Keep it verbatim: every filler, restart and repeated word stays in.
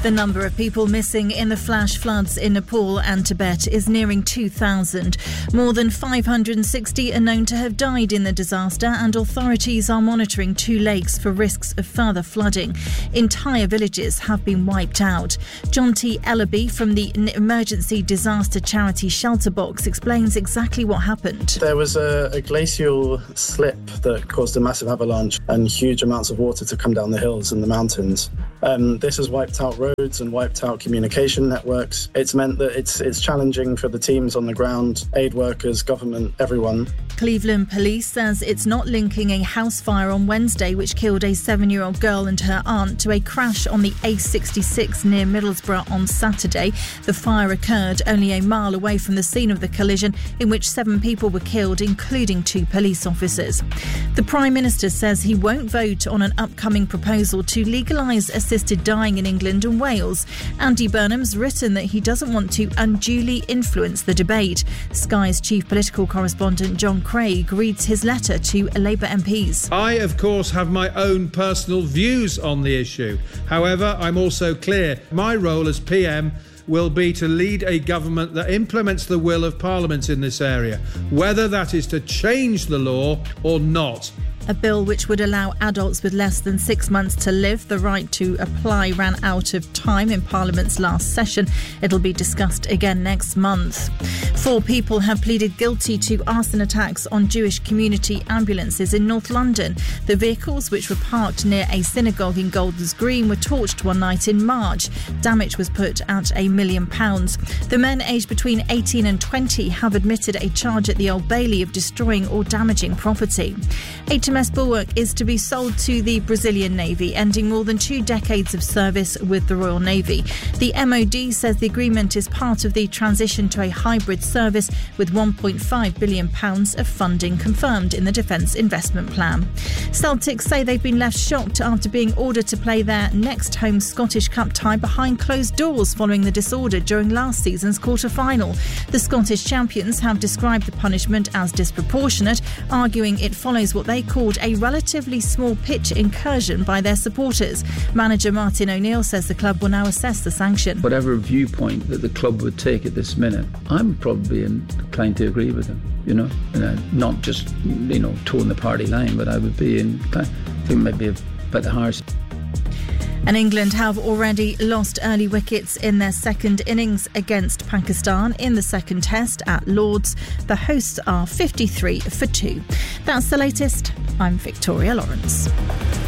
The number of people missing in the flash floods in Nepal and Tibet is nearing two thousand. More than five hundred sixty are known to have died in the disaster, and authorities are monitoring two lakes for risks of further flooding. Entire villages have been wiped out. John T. Ellaby from the Emergency Disaster Charity Shelter Box explains exactly what happened. There was a, a glacial slip that caused a massive avalanche and huge amounts of water to come down the hills and the mountains. Um, this has wiped out roads and wiped out communication networks. It's meant that it's it's challenging for the teams on the ground, aid workers, government, everyone. Cleveland Police says it's not linking a house fire on Wednesday which killed a seven-year-old girl and her aunt to a crash on the A sixty-six near Middlesbrough on Saturday. The fire occurred only a mile away from the scene of the collision, in which seven people were killed, including two police officers. The Prime Minister says he won't vote on an upcoming proposal to legalise assisted dying in England and Wales. Andy Burnham's written that he doesn't want to unduly influence the debate. Sky's chief political correspondent John Craig reads his letter to Labour M Ps. I, of course, have my own personal views on the issue. However, I'm also clear my role as P M will be to lead a government that implements the will of Parliament in this area, whether that is to change the law or not. A bill which would allow adults with less than six months to live the right to apply ran out of time in Parliament's last session. It'll be discussed again next month. Four people have pleaded guilty to arson attacks on Jewish community ambulances in North London. The vehicles, which were parked near a synagogue in Golders Green, were torched one night in March. Damage was put at a million pounds. The men aged between eighteen and twenty have admitted a charge at the Old Bailey of destroying or damaging property. H M S Bulwark is to be sold to the Brazilian Navy, ending more than two decades of service with the Royal Navy. The M O D says the agreement is part of the transition to a hybrid service, with one point five billion pounds of funding confirmed in the Defence Investment Plan. Celtic say they've been left shocked after being ordered to play their next home Scottish Cup tie behind closed doors following the disorder during last season's quarter-final. The Scottish champions have described the punishment as disproportionate, arguing it follows what they called a relatively small pitch incursion by their supporters. Manager Martin O'Neill says the club will now assess the sanction. Whatever viewpoint that the club would take at this minute, I'm probably inclined to agree with them, you know, and uh, not just, you know, toeing the party line, but I would be inclined, I think maybe a bit harsh. And England have already lost early wickets in their second innings against Pakistan in the second test at Lord's. The hosts are fifty-three for two. That's the latest. I'm Victoria Lawrence.